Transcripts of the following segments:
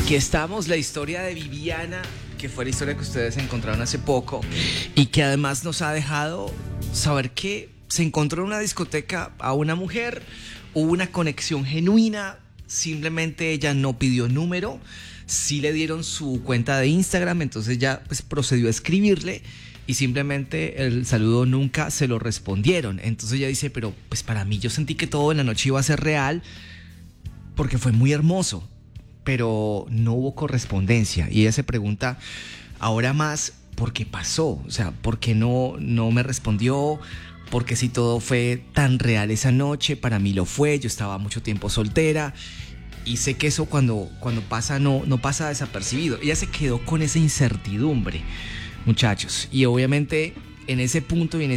Aquí estamos, la historia de Viviana, que fue la historia que ustedes encontraron hace poco y que además nos ha dejado saber que se encontró en una discoteca a una mujer, hubo una conexión genuina, simplemente ella no pidió número, sí le dieron su cuenta de Instagram, entonces ya pues procedió a escribirle y simplemente el saludo nunca se lo respondieron. Entonces ella dice, pero pues para mí yo sentí que todo en la noche iba a ser real porque fue muy hermoso, pero no hubo correspondencia. Y ella se pregunta ahora más por qué pasó, o sea, por qué no me respondió, porque si todo fue tan real esa noche, para mí lo fue, yo estaba mucho tiempo soltera y sé que eso cuando pasa no pasa desapercibido. Ella se quedó con esa incertidumbre, muchachos, y obviamente en ese punto y en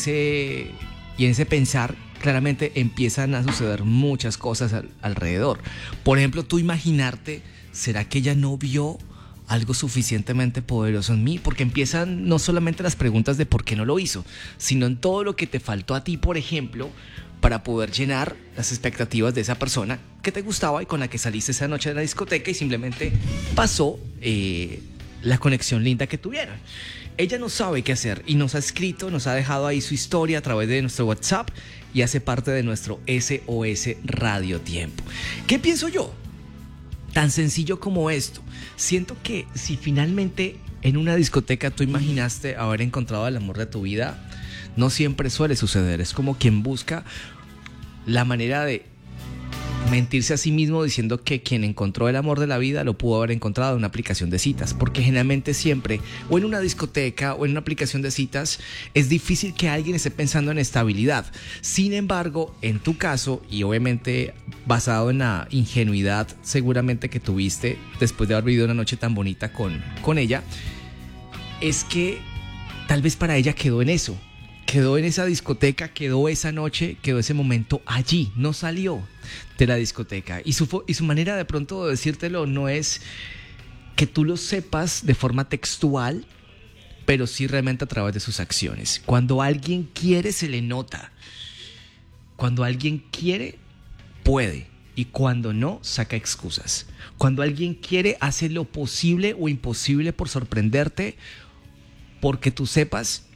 ese pensar claramente empiezan a suceder muchas cosas alrededor. Por ejemplo, tú imaginarte, ¿será que ella no vio algo suficientemente poderoso en mí? Porque empiezan no solamente las preguntas de por qué no lo hizo, sino en todo lo que te faltó a ti, por ejemplo, para poder llenar las expectativas de esa persona que te gustaba y con la que saliste esa noche de la discoteca y simplemente pasó la conexión linda que tuvieron. Ella no sabe qué hacer y nos ha escrito, nos ha dejado ahí su historia a través de nuestro WhatsApp y hace parte de nuestro SOS Radio Tiempo. ¿Qué pienso yo? Tan sencillo como esto. Siento que si finalmente en una discoteca tú imaginaste haber encontrado el amor de tu vida, no siempre suele suceder. Es como quien busca la manera de mentirse a sí mismo diciendo que quien encontró el amor de la vida lo pudo haber encontrado en una aplicación de citas, porque generalmente siempre o en una discoteca o en una aplicación de citas es difícil que alguien esté pensando en estabilidad. Sin embargo, en tu caso, y obviamente basado en la ingenuidad seguramente que tuviste después de haber vivido una noche tan bonita con ella, es que tal vez para ella quedó en eso. Quedó en esa discoteca, quedó esa noche, quedó ese momento allí, no salió de la discoteca. Y su manera de pronto de decírtelo no es que tú lo sepas de forma textual, pero sí realmente a través de sus acciones. Cuando alguien quiere, se le nota. Cuando alguien quiere, puede. Y cuando no, saca excusas. Cuando alguien quiere, hace lo posible o imposible por sorprenderte, porque tú sepas